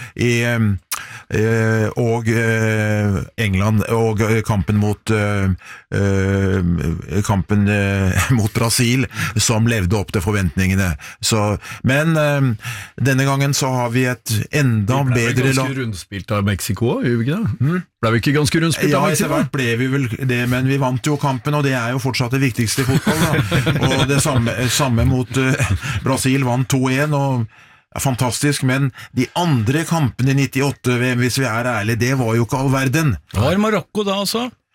og England og kampen mot Brasil som levde opp til forventningene. Men denne gangen så har vi et enda bedre lag. Ble vi ganske rundspilt av Mexico, gjør vi ikke det? Ble vi ikke ganske rundspilt av Mexico? Ja, etter hvert ble vi vel det, men vi vant jo kampen, og det er jo fortsatt det viktigste i fotball, da. Og det samme mot Brasil, vant 2-1, og fantastisk, men de andre kampene i 98, hvis vi er ærlige, det var jo ikke all verden. Var Marokko da, altså?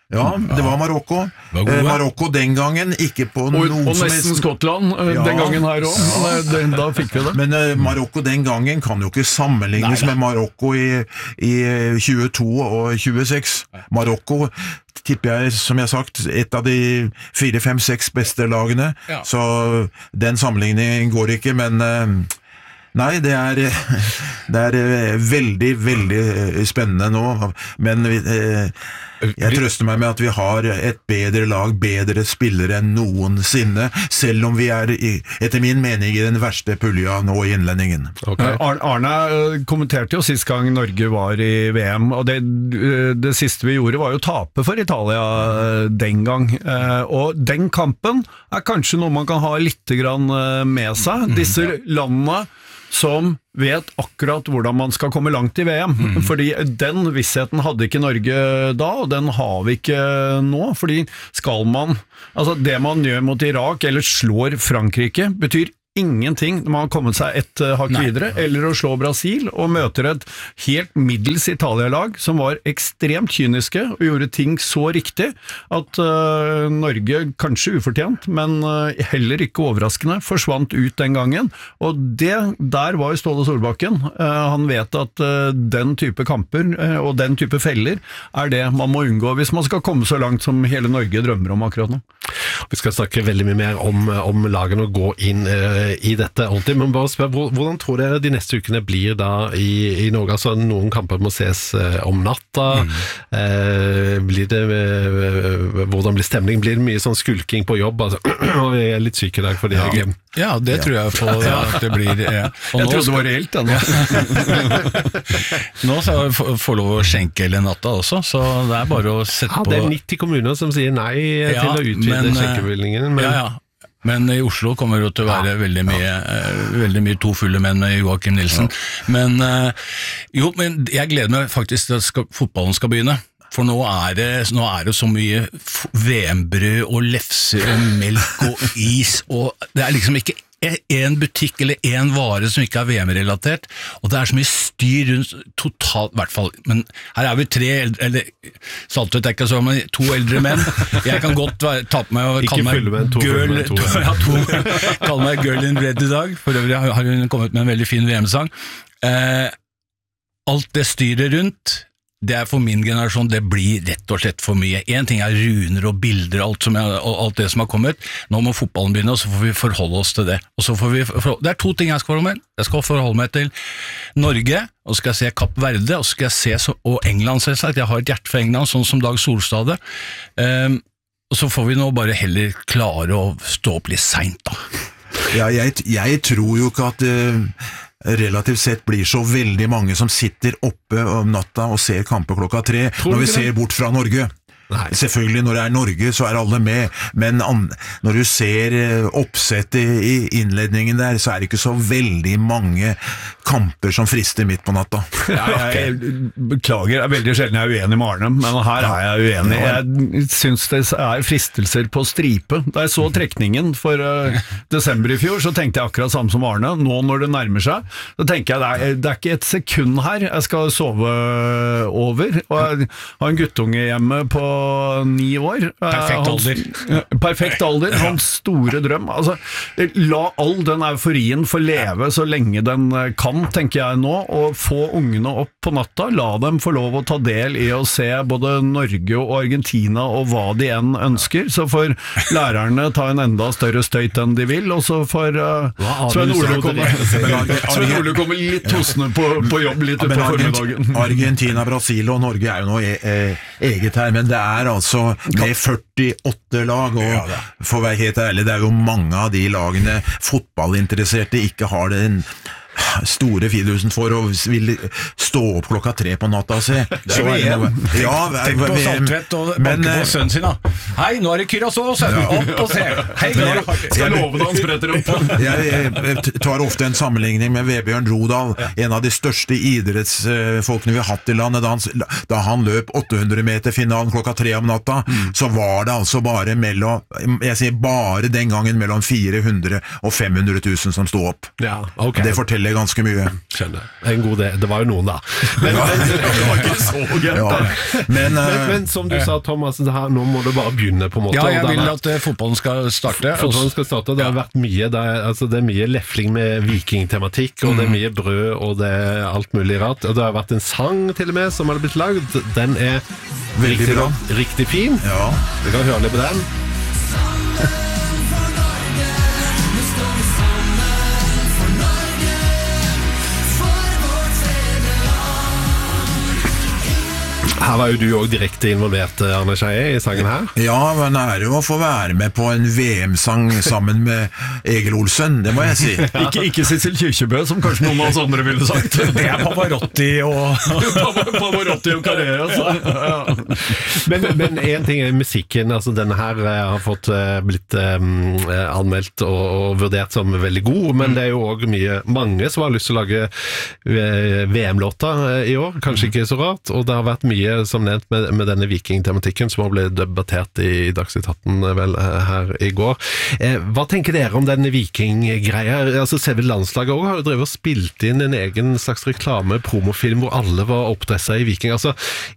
Ja, det var Marokko. Marokko den gangen, ikke på noen og nesten Skottland den gangen her også. Da fikk vi det. Men Marokko den gangen kan jo ikke sammenlignes med Marokko i 22 og 26. Marokko tipper jeg, som jeg har sagt, et av de 4, 5, 6 beste lagene. Så den sammenligningen går ikke, men... Nei, det er veldig, veldig spennende nå, men jeg trøster meg med at vi har et bedre lag, bedre spillere enn noensinne, selv om vi etter min mening i den verste pulja nå i innledningen. Okay. Arne kommenterte jo sist gang Norge var i VM, og det siste vi gjorde var jo tape for Italia den gang, og den kampen kanskje noe man kan ha litt grann med seg. Disse landene som vet akkurat hvordan man skal komme langt i VM, fordi den vissheten hadde ikke Norge da, og den har vi ikke nå, fordi det man gjør mot Irak, eller slår Frankrike, betyr ingenting når man har kommet seg et hakk videre, eller å slå Brasil og møter et helt middels Italia-lag som var ekstremt kyniske og gjorde ting så riktig at Norge, kanskje ufortjent, men heller ikke overraskende, forsvant ut den gangen, og der var jo Ståle Solbakken. Han vet at den type kamper og den type feller det man må unngå hvis man skal komme så langt som hele Norge drømmer om akkurat nå. Vi skal snakke veldig mye mer om lagene og gå inn i dette ordentlig, men bare spørre, hvordan tror dere de neste ukene blir da i Norge? Altså, noen kamper må ses om natta, blir det, hvordan blir stemning? Blir det mye sånn skulking på jobb? Altså, jeg er litt syk i dag fordi jeg... Ja, det tror jeg på at det blir. Jeg trodde det var reelt nå så får lov å skjenke hele natta også, så det bare å sette på... Det 90 kommuner som sier nei til å utvide skjenkebevilgningen. Men i Oslo kommer det til å være veldig mye to fulle menn med Joakim Nielsen. Men jeg gleder meg faktisk til at fotballen skal begynne. For nå det så mye VM-brød og lefser og melk og is, og det liksom ikke en butikk eller en vare som ikke VM-relatert, og det så mye styr rundt totalt, i hvert fall, men her vi 3 eldre, eller Saltvedt ikke så, men 2 eldre menn. Jeg kan godt ta på meg og kalle meg Girl in Red i dag, for øvrig har hun kommet med en veldig fin VM-sang. Alt det styret rundt, det for min generasjon, det blir rett og slett for mye. En ting runer og bilder og alt det som har kommet. Nå må fotballen begynne, og så får vi forholde oss til det. Og så får vi det 2 ting jeg skal forholde meg. Jeg skal forholde meg til Norge, og så skal jeg se Kapp Verde, og så skal jeg se og England selvsagt. Jeg har et hjerte for England, sånn som Dag Solstad. Og så får vi nå bare heller klare å stå opp litt sent da. Ja, jeg tror jo ikke at relativt sett blir så veldig mange som sitter oppe om natta og ser kamper klokka 3, når vi ser bort fra Norge. Nei. Selvfølgelig, når det Norge, så alle med, men når du ser oppsettet i innledningen der, så det ikke så veldig mange kamper som frister midt på natta. Jeg beklager, veldig sjelden jeg uenig med Arne, men her jeg uenig. Jeg synes det fristelser på stripe. Da jeg så trekningen for desember i fjor, så tenkte jeg akkurat samme som Arne. Nå når det nærmer seg, så tenker jeg det ikke et sekund her jeg skal sove over, og jeg har en guttunge hjemme på 9 år. Perfekt alder. Hans store drøm. Altså, la all den euforien få leve så lenge den kan, tenker jeg nå, og få ungene opp på natta. La dem få lov å ta del i å se både Norge og Argentina og hva de enn ønsker. Så får lærerne ta en enda større støyt enn de vil, og så får Svein Ole komme litt hostende på jobb litt på formiddagen. Argentina, Brasil og Norge jo noe eget her, men det altså med 48 lag, og for å være helt ærlig, det jo mange av de lagene fotballinteresserte ikke har den store fidusen for å vil stå opp klokka 3 på natta og se. Det VM. Tenk på Saltvedt og banke på sønnen sin da. Hei, nå det Curaçao, sønnen. Opp og se. Hei, skal love han spretter opp. Jeg tar ofte en sammenligning med Vebjørn Rodal, en av de største idrettsfolkene vi har hatt i landet. Da han løp 800 meter finalen klokka 3 om natta, så var det altså bare bare den gangen mellom 400 og 500 000 som stod opp. Ja, okay. Det forteller spille ganske mye. Skjønner. En god del. Det var jo noen da. Men, Det var ikke så gøy. men som du sa, Thomas, nå må du bare begynne på en måte. Ja, jeg vil at fotballen skal starte. Fotballen skal starte. Det har vært mye, det er mye lefling med vikingtematikk, og det er mye brød, og det er alt mulig rart. Og det har vært en sang til og med som har blitt lagd. Den er Veldig bra. Riktig fin. Ja. Vi kan høre litt på den. Her var jo du også direkte involvert, Arne Skeie, I sangen her. Ja, men det er jo å få være med på en VM-sang sammen med Egil Olsen, det må jeg si. Ikke Sissel Kyrkjebø, som kanskje noen av oss andre ville sagt. Det er Pavarotti og Carrera. Men en ting er musikken, altså denne her har blitt anmeldt og vurdert som veldig god, men det er jo også mange som har lyst til å lage VM-låter I år, kanskje ikke så rart, og det har vært mye som nevnt med denne vikingtematikken som har blitt debattert I Dagsnytt 18 vel her I går. Hva tenker dere om denne vikinggreia? Altså selve landslaget også har jo drevet og spilt inn en egen slags reklame-promofilm hvor alle var oppdresset I viking. Altså,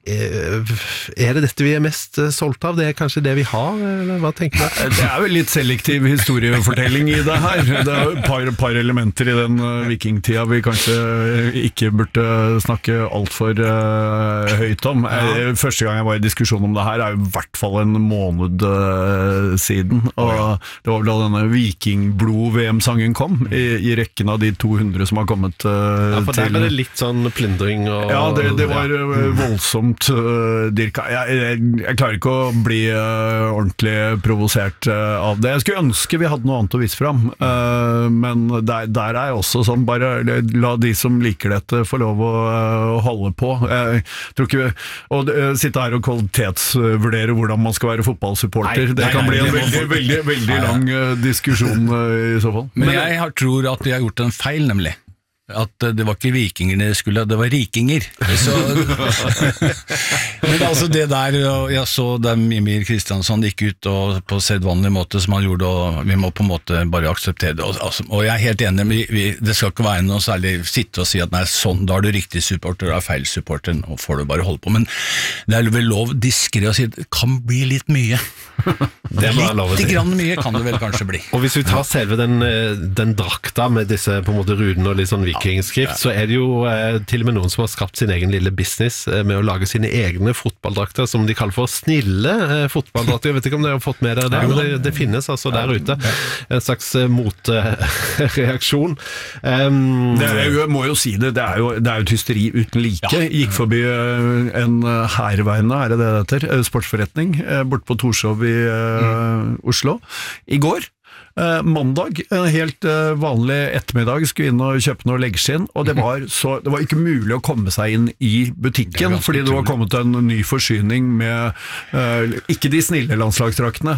er det dette vi mest solgt av? Det kanskje det vi har, eller hva tenker dere? Det vel litt selektiv historiefortelling I det her. Det jo et par elementer I den vikingtida vi kanskje ikke burde snakke alt for høyt om. Første gang jeg var I diskusjon om det her jo I hvert fall en måned siden, og det var vel da denne vikingblod-VM-sangen kom I rekken av de 200 som har kommet Ja, for der det litt sånn plyndring og... Ja, det var voldsomt dirka. Jeg klarer ikke å bli ordentlig provosert av det. Jeg skulle ønske vi hadde noe annet å vise fram, men der jeg også sånn, bare la de som liker dette få lov å holde på. Jeg tror ikke og sitte her og kvalitetsvurdere hvordan man skal være fotballsupporter. Det kan bli en veldig lang diskusjon I så fall. Men jeg tror at de har gjort en feil, nemlig. At det var ikke vikinger det skulle, det var rikinger. Så, men altså det der, jeg så der Mimir Kristiansson gikk ut og på sedvanlig måte som han gjorde, og vi må på en måte bare akseptere det. Og jeg helt enig, det skal ikke være noe særlig sitte og si at nei, sånn, da du riktig supporter, da feil supporter, og får du bare holde på. Men det vel lov diskret å si at det kan bli litt mye. Litt grann mye kan det vel kanskje bli. Og hvis vi tar selve den drakta med disse på en måte rudene og litt sånn vikingskrift, så det jo til og med noen som har skapt sin egen lille business med å lage sine egne fotballdrakter, som de kaller for snille fotballdrakter. Jeg vet ikke om dere har fått med dere det, men det finnes altså der ute. En slags motreaksjon. Jeg må jo si det jo et hysteri uten like. Gikk forbi en herværende, det heter, sportsforretning, bort på Torshov I Oslo I går. Mandag, en helt vanlig ettermiddag, skulle inn og kjøpe noe leggskinn, og det var ikke mulig å komme seg inn I butikken, fordi det var kommet en ny forsyning med ikke de snille landslagsdraktene.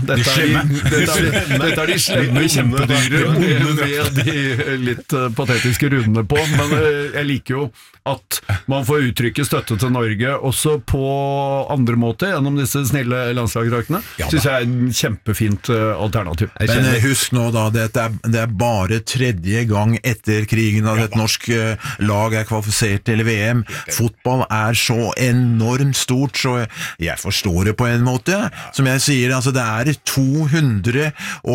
Dette de slemme kjempedyre med de litt patetiske rundene på, men jeg liker jo at man får uttrykke støtte til Norge også på andre måter gjennom disse snille landslagsdraktene. Synes jeg en kjempefint alternativ. Men husk nå da, det bare tredje gang etter krigen at et norsk lag kvalifisert til VM. Fotball så enormt stort, så jeg forstår det på en måte. Som jeg sier, altså det 211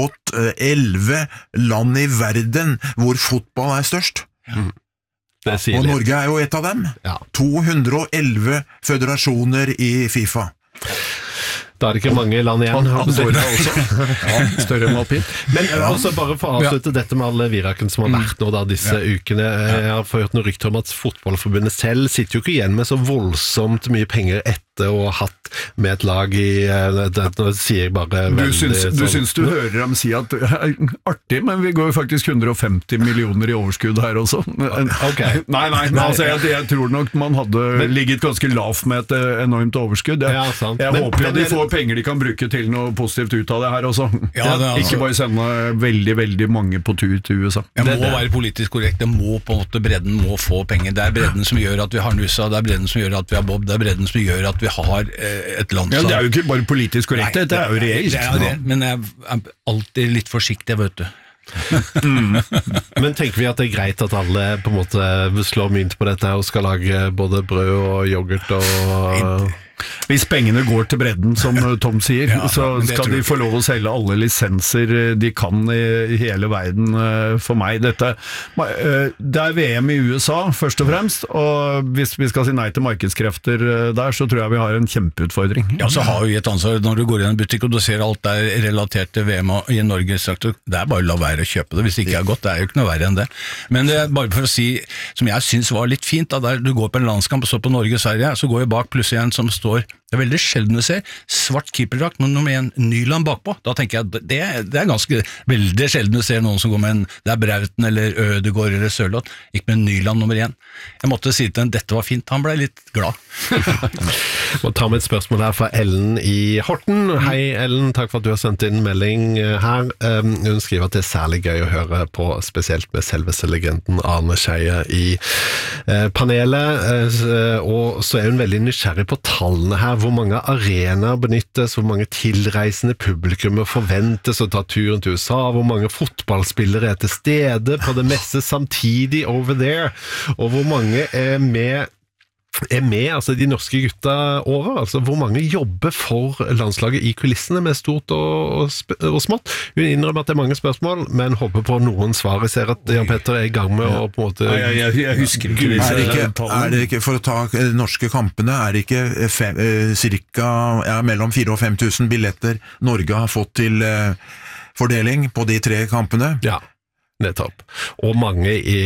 land I verden hvor fotball størst. Og Norge jo et av dem. 211 føderasjoner I FIFA. Da det ikke mange land igjen. Andorra også. Større enn alpin. Men altså bare for å avslutte dette med alle virakene som har vært nå da disse ukene. Jeg har hørt noen rykter om at fotballforbundet selv sitter jo ikke igjen med så voldsomt mye penger etter å ha hatt med et lag I nå sier jeg bare Du syns du hører dem si at artig, men vi går jo faktisk 150 millioner I overskudd her også. Nei, altså jeg tror nok man hadde ligget ganske lavt med et enormt overskudd. Jeg håper at de får penger de kan bruke til noe positivt ut av det her også. Ikke bare sende veldig mange på tur til USA. Det må være politisk korrekt, det må på en måte bredden må få penger. Det bredden som gjør at vi har Nusa, det bredden som gjør at vi har Bob, det bredden som gjør at vi har et landslag. Det jo ikke bare politisk korrekt, det jo reelt. Det men jeg alltid litt forsiktig, vet du. Men tenker vi at det greit at alle på en måte slår mynt på dette og skal lage både brød og yoghurt og... Hvis pengene går til bredden, som Tom sier, så skal de få lov å selge alle lisenser de kan i hele verden for meg. Det er VM i USA, først og fremst, og hvis vi skal si nei til markedskrefter der, så tror jeg vi har en kjempeutfordring. Ja, så har vi et ansvar. Når du går i en butikk og du ser alt der relatert til VM i Norge, det er bare å la være å kjøpe det. Hvis det ikke er godt, det er jo ikke noe verre enn det. Men det er bare for å si, som jeg synes var litt fint, da, der du går på en landskamp og står på Norge-Sverige, så går jeg bak plutselig en som står, det er veldig sjelden du ser, svart keeperdrakt, men med en Nyland bakpå. Da tenker jeg, det er ganske veldig sjelden du ser noen som går med det er Brauten eller Ødegård eller Sørloth, ikke med Nyland nummer 1. Jeg måtte si til ham, dette var fint, han ble litt glad. Må ta med et spørsmål her fra Ellen i Horten. Hei Ellen, takk for at du har sendt inn melding her. Hun skriver at det er særlig gøy å høre på, spesielt med selveste legenden Arne Scheie i panelet, og så er hun veldig nysgjerrig på tallene her. Hvor mange arenaer benyttes, hvor mange tilreisende publikummer forventes å ta turen til USA, hvor mange fotballspillere er til stede på det meste samtidig over there, og hvor mange er med, altså de norske gutta over, altså hvor mange jobber for landslaget i kulissene med stort og smått. Hun innrømmer at det er mange spørsmål, men håper på noen svar. Jeg ser at Jan Petter er i gang med å på en måte... Jeg husker ikke er det ikke, for å ta norske kampene, er det ikke cirka mellom 4 og 5 000 billetter Norge har fått til fordeling på de 3 kampene? Ja. Nettopp. Og mange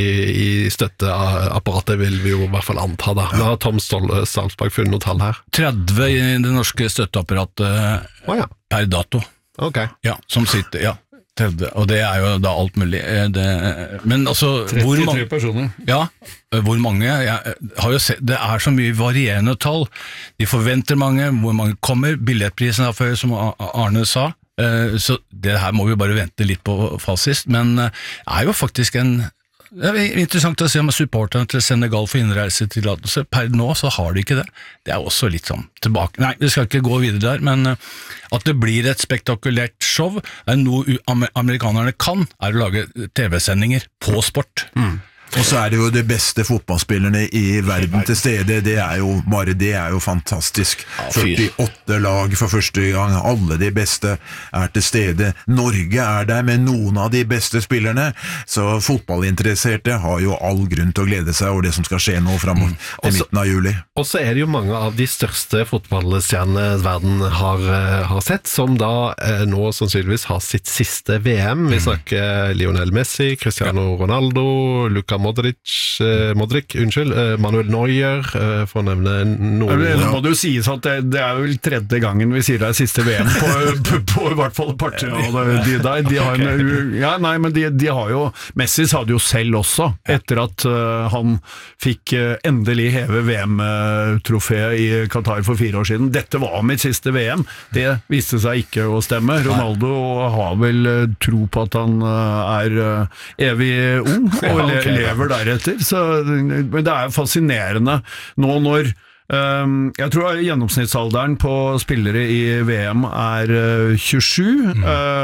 i støtteapparatet vil vi jo i hvert fall anta da. Nå har Tom Salzberg funnet noen tall her. 30 i det norske støtteapparatet per dato. Ok. Ja, som sitter, 30, og det er jo da alt mulig. Men altså... 33 personer. Ja, hvor mange? Jeg har jo sett, det er så mye varierende tall. De forventer mange, hvor mange kommer. Billettprisen er for, som Arne sa. Så det her må vi bare vente litt på fasit, men det er jo faktisk det er interessant å se om supporterne til Senegal får innreisetillatelse. Per nå så har de ikke det. Det er også litt sånn tilbake. Nei, vi skal ikke gå videre der, men at det blir et spektakulært show, er noe amerikanerne kan, er å lage TV-sendinger på sport. Og så er det jo de beste fotballspillerne i verden til stede, det er jo fantastisk. 48 lag for første gang, alle de beste er til stede. Norge er der med noen av de beste spillerne, så fotballinteresserte har jo all grunn til å glede seg over det som skal skje nå frem til midten av juli. Og så er det jo mange av de største fotballstjernene verden har sett, som da nå sannsynligvis har sitt siste VM. Vi snakker Lionel Messi, Cristiano Ronaldo, Luka Modric, Manuel Neuer, for å nevne noen. Det må jo sies at det er vel 3. gangen vi sier det er siste VM på i hvert fall parter av de har jo Messi sa det jo selv også, etter at han fikk endelig heve VM-trofeet i Qatar for 4 år siden. Dette var mitt siste VM. Det viste seg ikke å stemme. Ronaldo har vel tro på at han er evig ung og lever deretter, men det er fascinerende nå når jeg tror gjennomsnittsalderen på spillere i VM er 27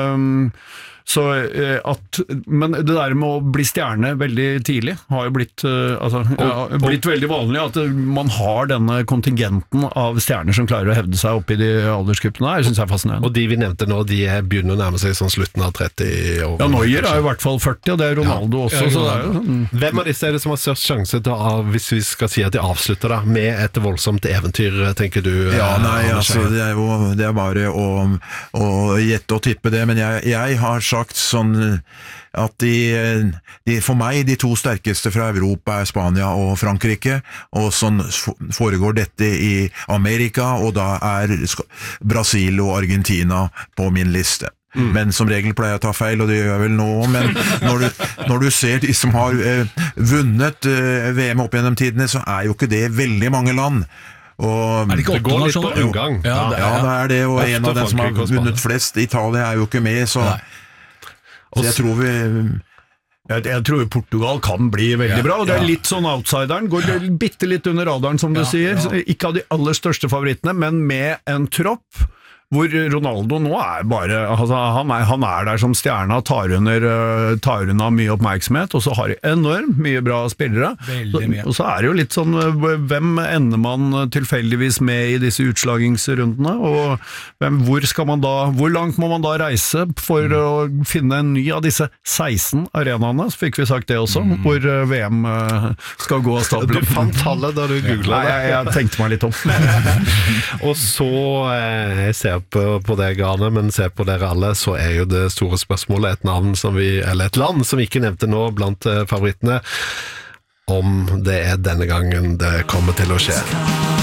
men det der med å bli stjerne veldig tidlig har jo blitt, blitt veldig vanlig at man har denne kontingenten av stjerner som klarer å hevde seg opp i de aldersgruppene. Jeg synes det er fascinerende. Og de vi nevnte nå, de begynner å nærme seg sånn slutten av 30 år. Ja, Neuer er i hvert fall 40, og det er Ronaldo også. Så det er jo Hvem av disse er det som har størst sjanse til hvis vi skal si at de avslutter da, med et voldsomt eventyr, tenker du? Ja, nei, altså, det er bare å gjette og tippe det, men jeg har sagt sånn at de for meg, de 2 sterkeste fra Europa er Spania og Frankrike, og sånn foregår dette i Amerika, og da er Brasil og Argentina på min liste. Men som regel pleier jeg å ta feil, og det gjør jeg vel nå, men når du ser de som har vunnet VM opp gjennom tidene, så er jo ikke det veldig mange land. Og det går litt på Ungarn. Ja, det er det, og en av dem som har vunnet flest, Italia er jo ikke med, så jeg tror Jeg tror Portugal kan bli veldig bra, og det er litt sånn outsideren, går bitte litt under radaren som du sier, ikke av de aller største favorittene, men med en tropp hvor Ronaldo nå bare, altså, han der som stjerna, tar unna mye oppmerksomhet, og så har de enormt mye bra spillere. Veldig mye. Og så det jo litt sånn, hvem ender man tilfeldigvis med i disse utslagingsrundene, og hvor langt må man da reise for å finne en ny av disse 16 arenaene, så fikk vi sagt det også, hvor VM skal gå av stabelen. Du fant tallet da du googlet det. Nei, jeg tenkte meg litt om. Og så, jeg ser på deg, Arne, men ser på dere alle, så jo det store spørsmålet et land som vi ikke nevnte nå blant favorittene, om det denne gangen det kommer til å skje.